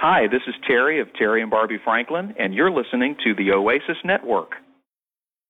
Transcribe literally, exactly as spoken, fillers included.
Hi, this is Terry of Terry and Barbie Franklin, and you're listening to the Oasis Network.